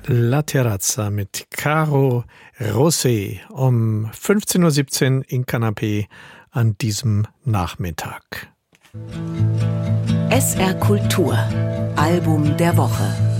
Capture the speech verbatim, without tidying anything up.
La Terrazza mit Caro Rosé um fünfzehn Uhr siebzehn in Kanapé an diesem Nachmittag. S R Kultur, Album der Woche.